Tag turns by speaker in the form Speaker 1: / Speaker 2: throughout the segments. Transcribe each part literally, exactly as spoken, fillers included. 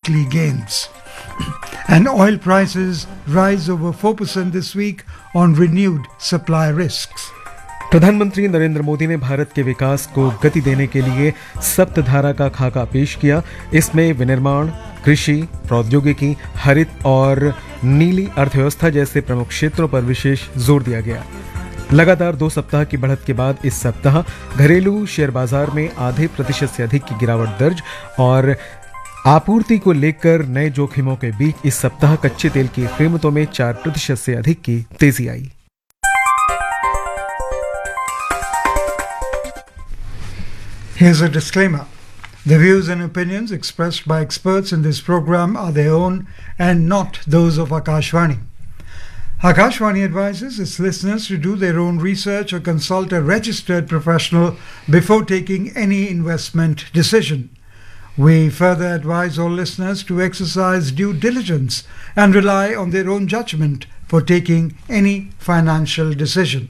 Speaker 1: weekly gains. And oil prices rise over four percent this week on renewed supply risks.
Speaker 2: प्रधानमंत्री नरेंद्र मोदी ने भारत के विकास को गति देने के लिए सप्तधारा का खाका पेश किया। इसमें विनिर्माण, कृषि, प्रौद्योगिकी, हरित और नीली अर्थव्यवस्था जैसे प्रमुख क्षेत्रों पर विशेष जोर दिया गया। लगातार दो सप्ताह की बढ़त के बाद इस सप्ताह घरेलू शेयर बाजार में आधे प्रतिशत से अधिक की गिरावट दर्ज और आपूर्ति को लेकर नए जोखिमों के बीच इस सप्ताह कच्चे तेल की कीमतों में चार प्रतिशत से अधिक की तेजी आई।
Speaker 1: Here's a disclaimer. The views and opinions expressed by experts in this program are their own and not those of Akashvani. Akashvani advises its listeners to do their own research or consult a registered professional before taking any investment decision. We further advise all listeners to exercise due diligence and rely on their own judgment for taking any financial decision.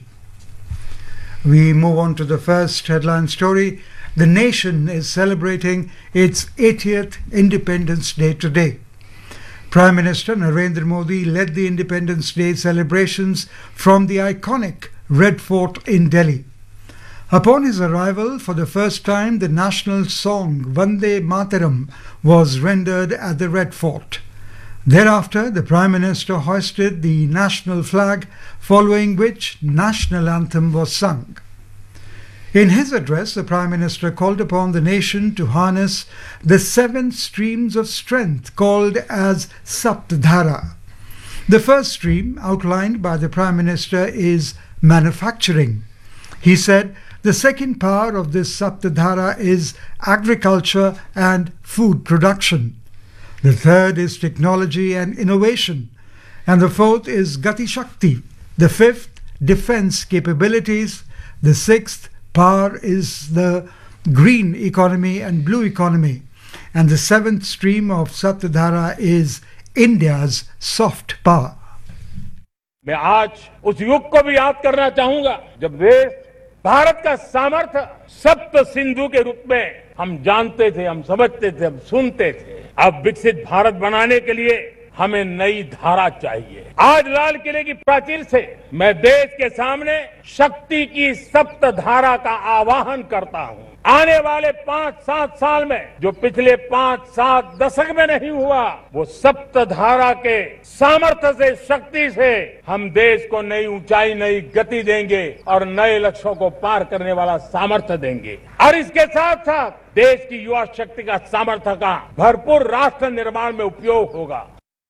Speaker 1: We move on to the first headline story. The nation is celebrating its eightieth Independence Day today. Prime Minister Narendra Modi led the Independence Day celebrations from the iconic Red Fort in Delhi. Upon his arrival, for the first time, the national song Vande Mataram was rendered at the Red Fort. Thereafter, the Prime Minister hoisted the national flag, following which national anthem was sung. In his address, the Prime Minister called upon the nation to harness the seven streams of strength called as Saptadhara. The first stream outlined by the Prime Minister is manufacturing. He said the second power of this Saptadhara is agriculture and food production. The third is technology and innovation. And the fourth is Gati Shakti. The fifth, defense capabilities. The sixth, power is the green economy and blue economy. And the seventh stream of Saptadhara is India's soft power.
Speaker 3: मैं आज उस युग को भी याद करना चाहूंगा जब देश भारत का सामर्थ्य सप्त सिंधु के रूप में हम जानते थे, हम समझते थे, हम सुनते थे। अब विकसित भारत बनाने के लिए हमें नई धारा चाहिए। आज लाल किले की प्राचीर से मैं देश के सामने शक्ति की सप्त धारा का आह्वान करता हूं। आने वाले पांच सात साल में जो पिछले पांच सात दशक में नहीं हुआ, वो सप्त धारा के सामर्थ्य से, शक्ति से हम देश को नई ऊंचाई, नई गति देंगे और नए लक्ष्यों को पार करने वाला सामर्थ्य देंगे। और इसके साथ साथ देश की युवा शक्ति का सामर्थ्य का भरपूर राष्ट्र निर्माण में उपयोग होगा।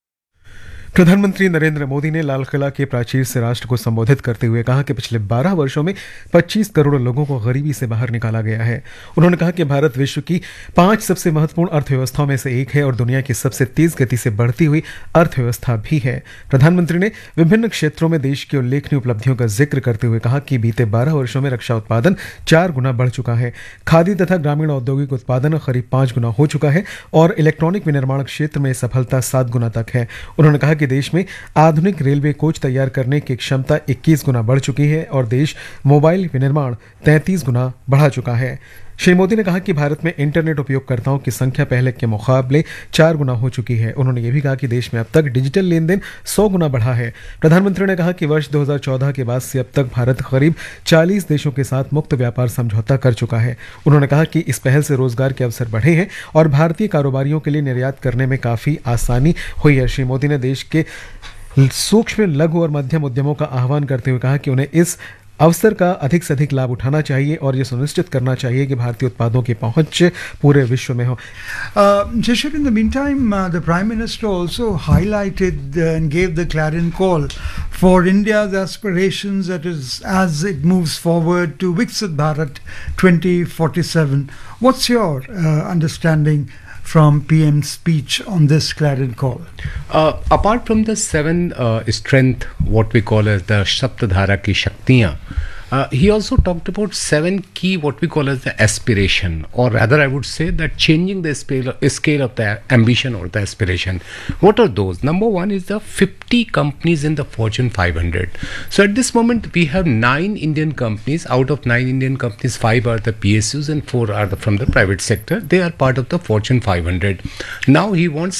Speaker 2: प्रधानमंत्री नरेंद्र मोदी ने लाल किला के प्राचीर से राष्ट्र को संबोधित करते हुए कहा कि पिछले बारह वर्षों में पच्चीस करोड़ लोगों को गरीबी से बाहर निकाला गया है। उन्होंने कहा कि भारत विश्व की पांच सबसे महत्वपूर्ण अर्थव्यवस्थाओं में से एक है और दुनिया की सबसे तेज गति से बढ़ती हुई अर्थव्यवस्था भी है। प्रधानमंत्री ने विभिन्न क्षेत्रों में देश की उल्लेखनीय उपलब्धियों का जिक्र करते हुए कहा कि बीते बारह वर्षों में रक्षा उत्पादन चार गुना बढ़ चुका है, खादी तथा ग्रामीण औद्योगिक उत्पादन करीब पांच गुना हो चुका है और इलेक्ट्रॉनिक विनिर्माण क्षेत्र में सफलता सात गुना तक है। उन्होंने कहा कि देश में आधुनिक रेलवे कोच तैयार करने की क्षमता इक्कीस गुना बढ़ चुकी है और देश मोबाइल विनिर्माण तैंतीस गुना बढ़ा चुका है। श्री मोदी ने कहा कि भारत में इंटरनेट उपयोगकर्ताओं की संख्या पहले के मुकाबले चार गुना हो चुकी है। उन्होंने यह भी कहा कि देश में अब तक डिजिटल लेन देन सौ गुना बढ़ा है। प्रधानमंत्री ने कहा कि वर्ष दो हज़ार चौदह के बाद से अब तक भारत करीब चालीस देशों के साथ मुक्त व्यापार समझौता कर चुका है। उन्होंने कहा कि इस पहल से रोजगार के अवसर बढ़े हैं और भारतीय कारोबारियों के लिए निर्यात करने में काफी आसानी हुई है। श्री मोदी ने देश के सूक्ष्म, लघु और मध्यम उद्यमों का आह्वान करते हुए कहा कि उन्हें इस अवसर का अधिक से अधिक लाभ उठाना चाहिए और ये सुनिश्चित करना चाहिए कि भारतीय उत्पादों की पहुंच पूरे विश्व में हो।
Speaker 1: Shishir, in the meantime, uh, the Prime Minister also highlighted uh, and gave the clarion call for India's aspirations that is, as it moves forward to Viksit Bharat twenty forty-seven. What's your uh, understanding from P M's speech on this clarion call?
Speaker 4: Uh, apart from the seven uh, strength, what we call as the Saptadhara ki Shaktiyan, Uh, he also talked about seven key what we call as the aspiration, or rather I would say that changing the scale, scale of the ambition or the aspiration. What are those? Number one is the fifty companies in the Fortune five hundred. So at this moment we have nine Indian companies. Out of nine Indian companies, five are the P S Us and four are the, from the private sector. They are part of the Fortune five hundred. Now he wants